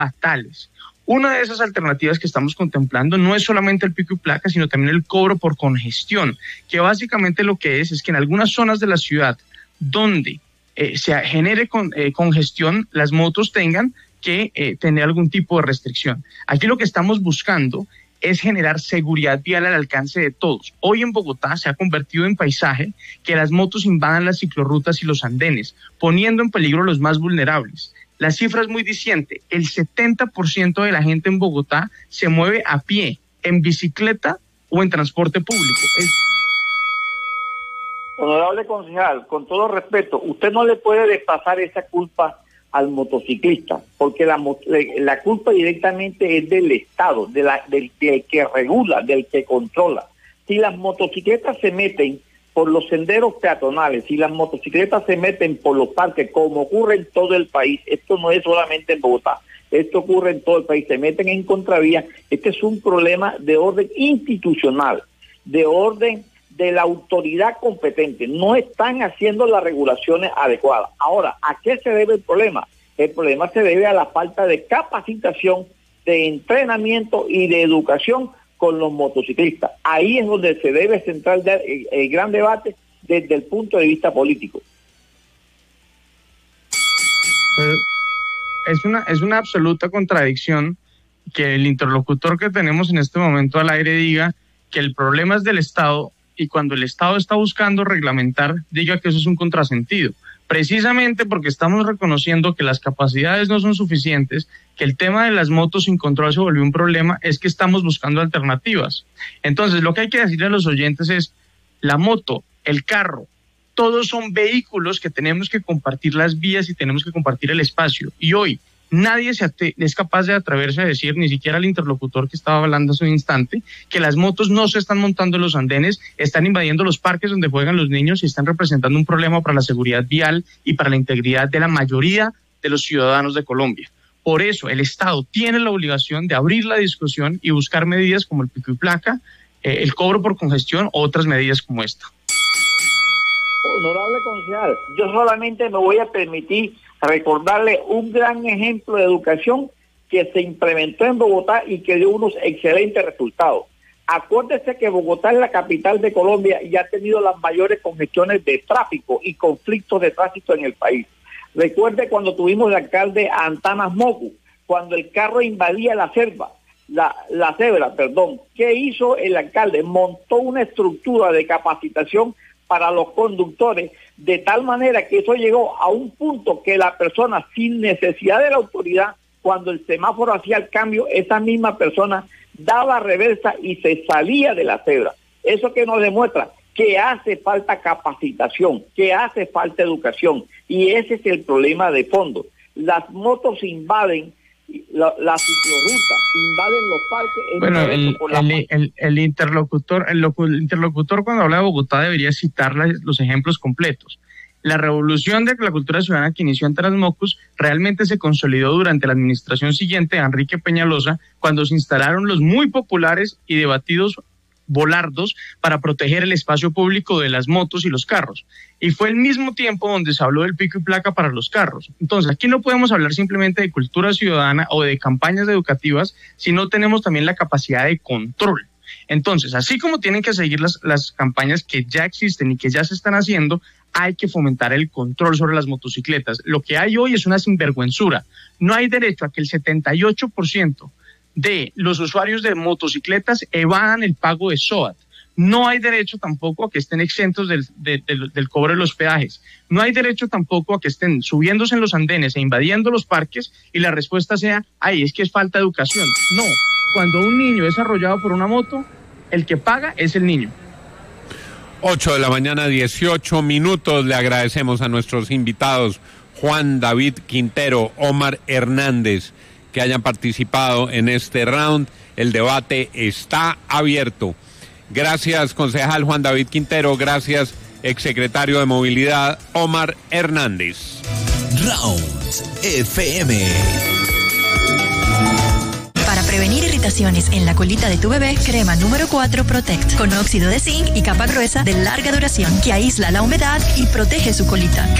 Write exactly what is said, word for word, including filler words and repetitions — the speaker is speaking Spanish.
fatales. Una de esas alternativas que estamos contemplando no es solamente el pico y placa, sino también el cobro por congestión, que básicamente lo que es es que en algunas zonas de la ciudad donde eh, se genere con, eh, congestión, las motos tengan que eh, tener algún tipo de restricción. Aquí lo que estamos buscando es generar seguridad vial al alcance de todos. Hoy en Bogotá se ha convertido en paisaje que las motos invadan las ciclorrutas y los andenes, poniendo en peligro a los más vulnerables. La cifra es muy diciente, el setenta por ciento de la gente en Bogotá se mueve a pie, en bicicleta o en transporte público. Es... Honorable concejal, con todo respeto, usted no le puede desplazar esa culpa al motociclista, porque la, la culpa directamente es del Estado, de la, del, del que regula, del que controla. Si las motocicletas se meten por los senderos peatonales, si las motocicletas se meten por los parques, como ocurre en todo el país, esto no es solamente en Bogotá, esto ocurre en todo el país, se meten en contravía, este es un problema de orden institucional, de orden de la autoridad competente, no están haciendo las regulaciones adecuadas. Ahora, ¿a qué se debe el problema? El problema se debe a la falta de capacitación, de entrenamiento y de educación con los motociclistas. Ahí es donde se debe centrar el, el gran debate desde el punto de vista político. Pero es una, es una absoluta contradicción que el interlocutor que tenemos en este momento al aire diga que el problema es del Estado, y cuando el Estado está buscando reglamentar, diga que eso es un contrasentido. Precisamente porque estamos reconociendo que las capacidades no son suficientes, que el tema de las motos sin control se volvió un problema, es que estamos buscando alternativas. Entonces, lo que hay que decirle a los oyentes es, la moto, el carro, todos son vehículos que tenemos que compartir las vías y tenemos que compartir el espacio. Y hoy, nadie se es capaz de atreverse a decir, ni siquiera el interlocutor que estaba hablando hace un instante, que las motos no se están montando en los andenes, están invadiendo los parques donde juegan los niños y están representando un problema para la seguridad vial y para la integridad de la mayoría de los ciudadanos de Colombia. Por eso el Estado tiene la obligación de abrir la discusión y buscar medidas como el pico y placa, eh, el cobro por congestión o otras medidas como esta. Honorable concejal, yo solamente me voy a permitir recordarle un gran ejemplo de educación que se implementó en Bogotá y que dio unos excelentes resultados. Acuérdese que Bogotá es la capital de Colombia y ha tenido las mayores congestiones de tráfico y conflictos de tránsito en el país. Recuerde cuando tuvimos el alcalde Antanas Mocu, cuando el carro invadía la selva, la, la cebra, perdón. ¿Qué hizo el alcalde? Montó una estructura de capacitación para los conductores, de tal manera que eso llegó a un punto que la persona, sin necesidad de la autoridad, cuando el semáforo hacía el cambio, esa misma persona daba reversa y se salía de la cebra. Eso que nos demuestra que hace falta capacitación, que hace falta educación, y ese es el problema de fondo. Las motos invaden la, la ciclorruta, invaden los parques. Bueno, el, por la el, el, el interlocutor el, el interlocutor cuando habla de Bogotá debería citar la, los ejemplos completos. La revolución de la cultura ciudadana que inició en Antanas Mocu realmente se consolidó durante la administración siguiente de Enrique Peñalosa, cuando se instalaron los muy populares y debatidos volardos para proteger el espacio público de las motos y los carros. Y fue el mismo tiempo donde se habló del pico y placa para los carros. Entonces, aquí no podemos hablar simplemente de cultura ciudadana o de campañas educativas, si no tenemos también la capacidad de control. Entonces, así como tienen que seguir las, las campañas que ya existen y que ya se están haciendo, hay que fomentar el control sobre las motocicletas. Lo que hay hoy es una sinvergüenzura. No hay derecho a que el setenta y ocho por ciento de los usuarios de motocicletas evadan el pago de S O A T. No hay derecho tampoco a que estén exentos del, de, de, del cobro de los peajes. No hay derecho tampoco a que estén subiéndose en los andenes e invadiendo los parques y la respuesta sea, ay, es que es falta de educación. No, cuando un niño es arrollado por una moto, el que paga es el niño. ocho de la mañana, dieciocho minutos. Le agradecemos a nuestros invitados, Juan David Quintero, Omar Hernández, que hayan participado en este round. El debate está abierto. Gracias, concejal Juan David Quintero. Gracias, exsecretario de Movilidad Omar Hernández. Round F M. Para prevenir irritaciones en la colita de tu bebé, crema número cuatro Protect, con óxido de zinc y capa gruesa de larga duración que aísla la humedad y protege su colita.